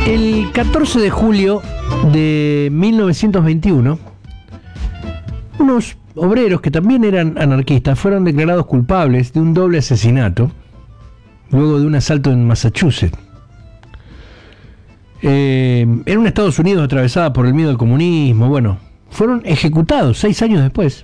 El 14 de julio de 1921, unos obreros que también eran anarquistas fueron declarados culpables de un doble asesinato luego de un asalto en Massachusetts. En un Estados Unidos atravesada por el miedo al comunismo, bueno, fueron ejecutados 6 años después.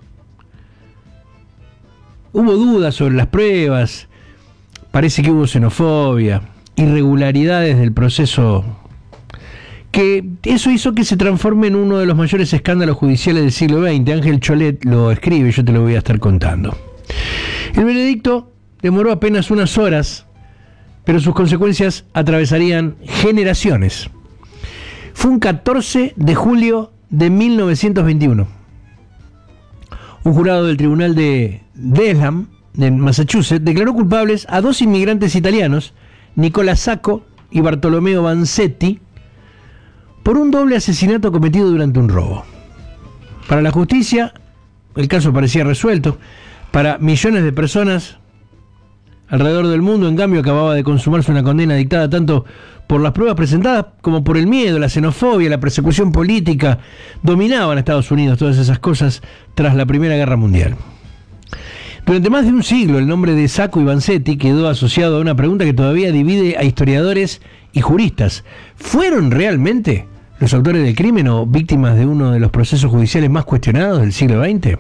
Hubo dudas sobre las pruebas, parece que hubo xenofobia, irregularidades del proceso, que eso hizo que se transforme en uno de los mayores escándalos judiciales del siglo XX. Ángel Cholet lo escribe, yo te lo voy a estar contando. El veredicto demoró apenas unas horas, pero sus consecuencias atravesarían generaciones. Fue un 14 de julio de 1921. Un jurado del tribunal de Dedham, en Massachusetts, declaró culpables a 2 inmigrantes italianos, Nicola Sacco y Bartolomeo Vanzetti, por un doble asesinato cometido durante un robo. Para la justicia, el caso parecía resuelto. Para millones de personas alrededor del mundo, en cambio, acababa de consumarse una condena dictada tanto por las pruebas presentadas como por el miedo, la xenofobia, la persecución política. Dominaban a Estados Unidos todas esas cosas tras la Primera Guerra Mundial. Durante más de un siglo, el nombre de Sacco y Vanzetti quedó asociado a una pregunta que todavía divide a historiadores y juristas. ¿Fueron realmente los autores del crimen o víctimas de uno de los procesos judiciales más cuestionados del siglo XX?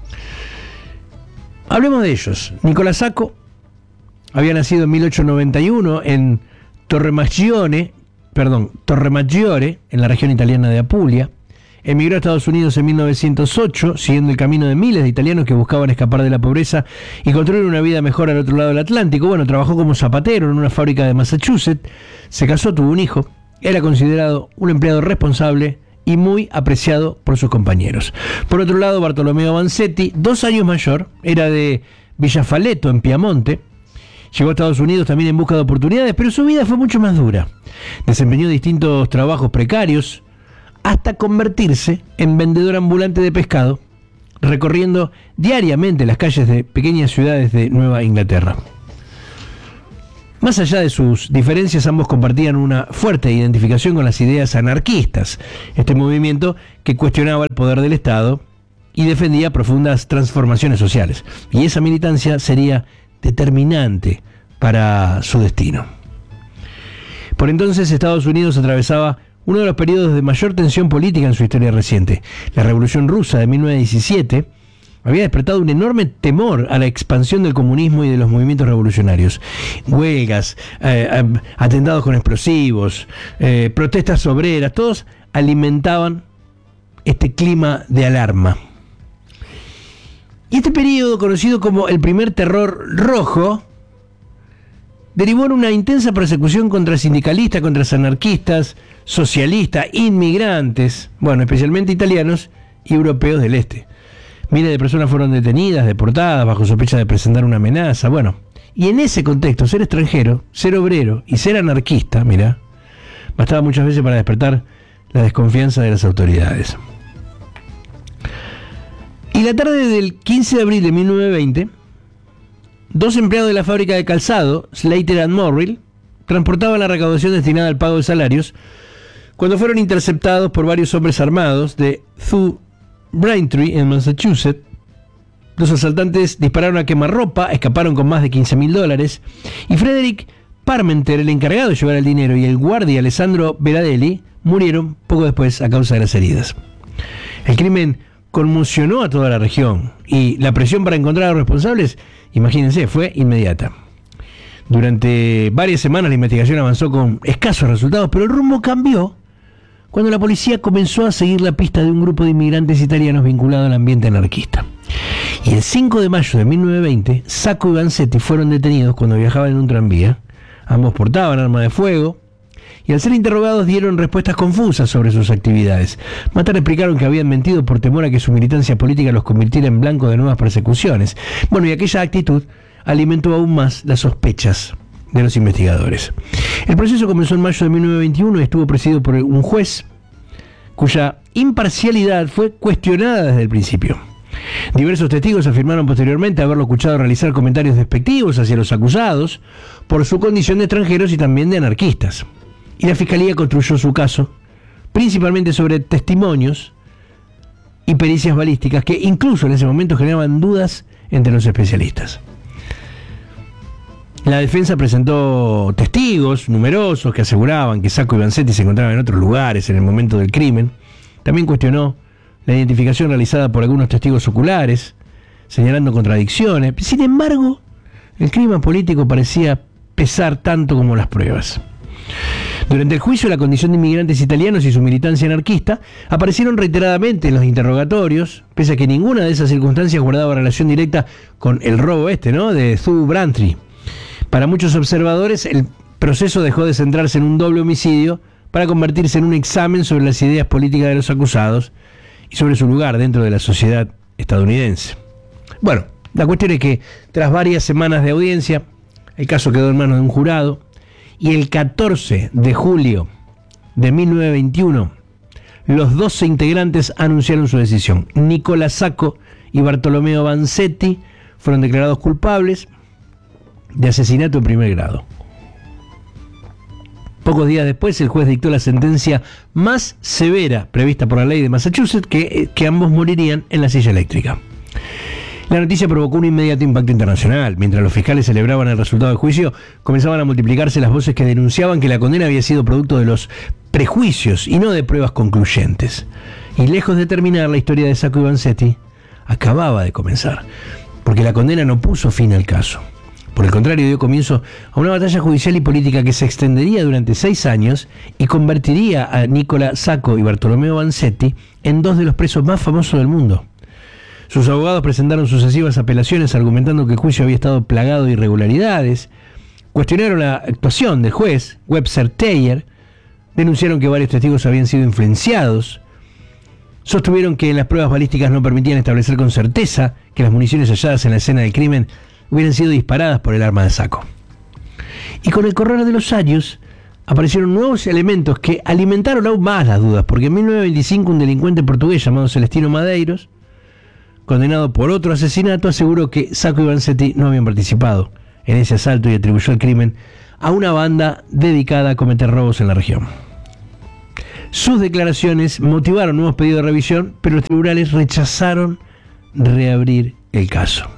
Hablemos de ellos. Nicola Sacco había nacido en 1891 en Torremaggiore, en la región italiana de Apulia. Emigró a Estados Unidos en 1908, siguiendo el camino de miles de italianos que buscaban escapar de la pobreza y construir una vida mejor al otro lado del Atlántico. Bueno, trabajó como zapatero en una fábrica de Massachusetts, se casó, tuvo un hijo, era considerado un empleado responsable y muy apreciado por sus compañeros. Por otro lado, Bartolomeo Vanzetti, 2 años mayor, era de Villafaleto, en Piamonte. Llegó a Estados Unidos también en busca de oportunidades, pero su vida fue mucho más dura. Desempeñó distintos trabajos precarios, hasta convertirse en vendedor ambulante de pescado, recorriendo diariamente las calles de pequeñas ciudades de Nueva Inglaterra. Más allá de sus diferencias, ambos compartían una fuerte identificación con las ideas anarquistas, este movimiento que cuestionaba el poder del Estado y defendía profundas transformaciones sociales. Y esa militancia sería determinante para su destino. Por entonces, Estados Unidos atravesaba uno de los periodos de mayor tensión política en su historia reciente. La Revolución Rusa de 1917 había despertado un enorme temor a la expansión del comunismo y de los movimientos revolucionarios. Huelgas, atentados con explosivos, protestas obreras, todos alimentaban este clima de alarma. Y este periodo, conocido como el primer terror rojo, derivó en una intensa persecución contra sindicalistas, contra anarquistas, socialistas, inmigrantes, bueno, especialmente italianos y europeos del este. Miles de personas fueron detenidas, deportadas, bajo sospecha de presentar una amenaza, bueno. Y en ese contexto, ser extranjero, ser obrero y ser anarquista, mira, bastaba muchas veces para despertar la desconfianza de las autoridades. Y la tarde del 15 de abril de 1920, 2 empleados de la fábrica de calzado, Slater and Morrill, transportaban la recaudación destinada al pago de salarios cuando fueron interceptados por varios hombres armados de New Braintree, en Massachusetts. Los asaltantes dispararon a quemarropa, escaparon con más de $15,000, y Frederick Parmenter, el encargado de llevar el dinero, y el guardia Alessandro Beradelli murieron poco después a causa de las heridas. El crimen conmocionó a toda la región y la presión para encontrar a los responsables, imagínense, fue inmediata. Durante varias semanas la investigación avanzó con escasos resultados, pero el rumbo cambió cuando la policía comenzó a seguir la pista de un grupo de inmigrantes italianos vinculado al ambiente anarquista. Y el 5 de mayo de 1920, Sacco y Vanzetti fueron detenidos cuando viajaban en un tranvía. Ambos portaban arma de fuego y al ser interrogados dieron respuestas confusas sobre sus actividades. Más tarde explicaron que habían mentido por temor a que su militancia política los convirtiera en blanco de nuevas persecuciones. Bueno, y aquella actitud alimentó aún más las sospechas de los investigadores. El proceso comenzó en mayo de 1921 y estuvo presidido por un juez cuya imparcialidad fue cuestionada desde el principio. Diversos testigos afirmaron posteriormente haberlo escuchado realizar comentarios despectivos hacia los acusados por su condición de extranjeros y también de anarquistas. Y la Fiscalía construyó su caso principalmente sobre testimonios y pericias balísticas que incluso en ese momento generaban dudas entre los especialistas. La defensa presentó testigos numerosos que aseguraban que Sacco y Vanzetti se encontraban en otros lugares en el momento del crimen. También cuestionó la identificación realizada por algunos testigos oculares, señalando contradicciones. Sin embargo, el clima político parecía pesar tanto como las pruebas. Durante el juicio, la condición de inmigrantes italianos y su militancia anarquista aparecieron reiteradamente en los interrogatorios, pese a que ninguna de esas circunstancias guardaba relación directa con el robo de Hugh Braintree. Para muchos observadores, el proceso dejó de centrarse en un doble homicidio para convertirse en un examen sobre las ideas políticas de los acusados y sobre su lugar dentro de la sociedad estadounidense. Bueno, la cuestión es que tras varias semanas de audiencia, el caso quedó en manos de un jurado y el 14 de julio de 1921, los 12 integrantes anunciaron su decisión. Nicola Sacco y Bartolomeo Vanzetti fueron declarados culpables de asesinato en primer grado. Pocos días después, el juez dictó la sentencia más severa prevista por la ley de Massachusetts, que ambos morirían en la silla eléctrica. La noticia provocó un inmediato impacto internacional. Mientras los fiscales celebraban el resultado del juicio, comenzaban a multiplicarse las voces que denunciaban que la condena había sido producto de los prejuicios y no de pruebas concluyentes. Y lejos de terminar, la historia de Sacco y Vanzetti acababa de comenzar, porque la condena no puso fin al caso. Por el contrario, dio comienzo a una batalla judicial y política que se extendería durante 6 años y convertiría a Nicola Sacco y Bartolomeo Vanzetti en 2 de los presos más famosos del mundo. Sus abogados presentaron sucesivas apelaciones argumentando que el juicio había estado plagado de irregularidades, cuestionaron la actuación del juez, Webster Thayer, denunciaron que varios testigos habían sido influenciados, sostuvieron que las pruebas balísticas no permitían establecer con certeza que las municiones halladas en la escena del crimen hubieran sido disparadas por el arma de Sacco. Y con el correr de los años aparecieron nuevos elementos que alimentaron aún más las dudas, porque en 1925 un delincuente portugués llamado Celestino Madeiros, condenado por otro asesinato, aseguró que Sacco y Vanzetti no habían participado en ese asalto y atribuyó el crimen a una banda dedicada a cometer robos en la región. Sus declaraciones motivaron nuevos pedidos de revisión, pero los tribunales rechazaron reabrir el caso.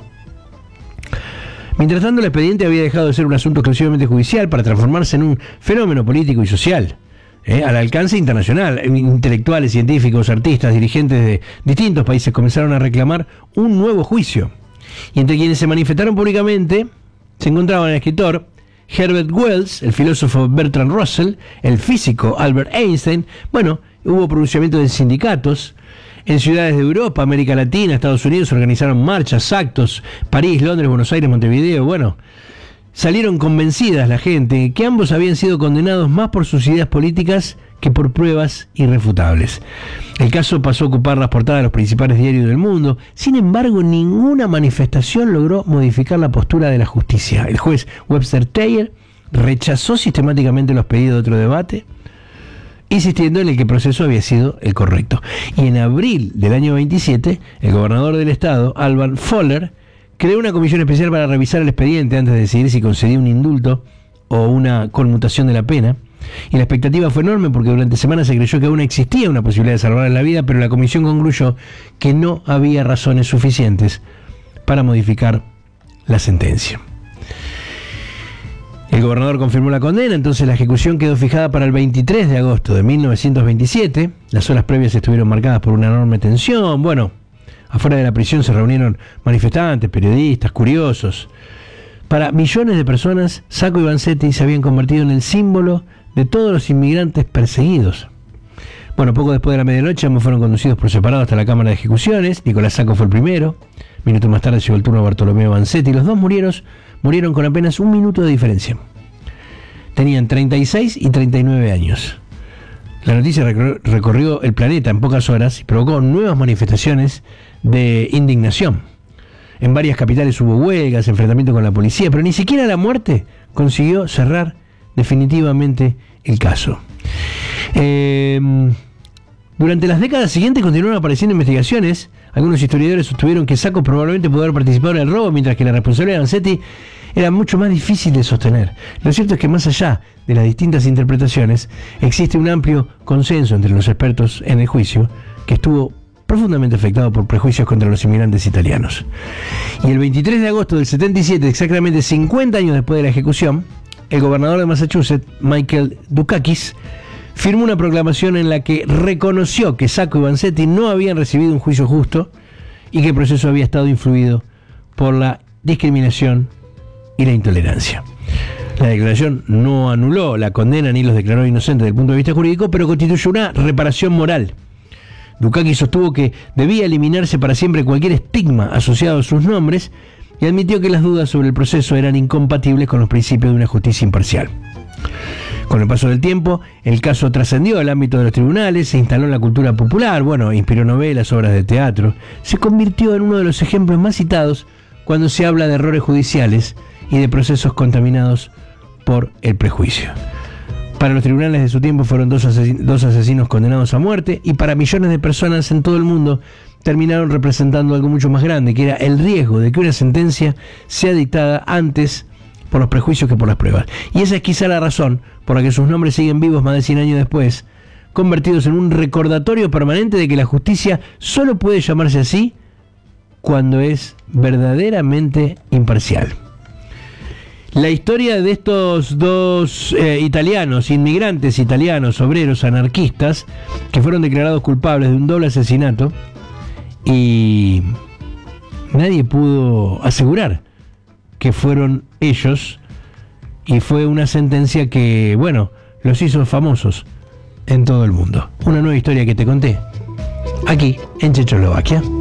Mientras tanto, el expediente había dejado de ser un asunto exclusivamente judicial para transformarse en un fenómeno político y social, al alcance internacional. Intelectuales, científicos, artistas, dirigentes de distintos países comenzaron a reclamar un nuevo juicio. Y entre quienes se manifestaron públicamente se encontraban el escritor Herbert Wells, el filósofo Bertrand Russell, el físico Albert Einstein. Bueno, hubo pronunciamientos de sindicatos. En ciudades de Europa, América Latina, Estados Unidos se organizaron marchas, actos, París, Londres, Buenos Aires, Montevideo. Bueno, salieron convencidas la gente que ambos habían sido condenados más por sus ideas políticas que por pruebas irrefutables. El caso pasó a ocupar las portadas de los principales diarios del mundo. Sin embargo, ninguna manifestación logró modificar la postura de la justicia. El juez Webster Thayer rechazó sistemáticamente los pedidos de otro debate, insistiendo en el que el proceso había sido el correcto. Y en abril del año 27, el gobernador del estado, Alvan Fowler, creó una comisión especial para revisar el expediente antes de decidir si concedía un indulto o una conmutación de la pena. Y la expectativa fue enorme porque durante semanas se creyó que aún existía una posibilidad de salvar la vida, pero la comisión concluyó que no había razones suficientes para modificar la sentencia. El gobernador confirmó la condena, entonces la ejecución quedó fijada para el 23 de agosto de 1927. Las horas previas estuvieron marcadas por una enorme tensión. Bueno, afuera de la prisión se reunieron manifestantes, periodistas, curiosos. Para millones de personas, Sacco y Vanzetti se habían convertido en el símbolo de todos los inmigrantes perseguidos. Bueno, poco después de la medianoche ambos fueron conducidos por separado hasta la cámara de ejecuciones. Nicolás Sacco fue el primero. Minutos más tarde llegó el turno a Bartolomeo Vanzetti. Los dos murieron con apenas 1 minuto de diferencia. Tenían 36 y 39 años. La noticia recorrió el planeta en pocas horas y provocó nuevas manifestaciones de indignación. En varias capitales hubo huelgas, enfrentamientos con la policía, pero ni siquiera la muerte consiguió cerrar definitivamente el caso. Durante las décadas siguientes continuaron apareciendo investigaciones. Algunos historiadores sostuvieron que Sacco probablemente pudo haber participado en el robo, mientras que la responsabilidad de Vanzetti era mucho más difícil de sostener. Lo cierto es que más allá de las distintas interpretaciones, existe un amplio consenso entre los expertos en el juicio, que estuvo profundamente afectado por prejuicios contra los inmigrantes italianos. Y el 23 de agosto del 77, exactamente 50 años después de la ejecución, el gobernador de Massachusetts, Michael Dukakis, firmó una proclamación en la que reconoció que Sacco y Vanzetti no habían recibido un juicio justo y que el proceso había estado influido por la discriminación y la intolerancia. La declaración no anuló la condena ni los declaró inocentes desde el punto de vista jurídico, pero constituyó una reparación moral. Dukakis sostuvo que debía eliminarse para siempre cualquier estigma asociado a sus nombres y admitió que las dudas sobre el proceso eran incompatibles con los principios de una justicia imparcial. Con el paso del tiempo, el caso trascendió al ámbito de los tribunales, se instaló en la cultura popular, inspiró novelas, obras de teatro, se convirtió en uno de los ejemplos más citados cuando se habla de errores judiciales y de procesos contaminados por el prejuicio. Para los tribunales de su tiempo fueron dos asesinos condenados a muerte, y para millones de personas en todo el mundo terminaron representando algo mucho más grande, que era el riesgo de que una sentencia sea dictada antes por los prejuicios que por las pruebas. Y esa es quizá la razón por la que sus nombres siguen vivos más de 100 años después, convertidos en un recordatorio permanente de que la justicia solo puede llamarse así cuando es verdaderamente imparcial. La historia de estos dos inmigrantes italianos, obreros, anarquistas, que fueron declarados culpables de un doble asesinato, y nadie pudo asegurar que fueron ellos, y fue una sentencia que, los hizo famosos en todo el mundo. Una nueva historia que te conté aquí en Checoslovaquia.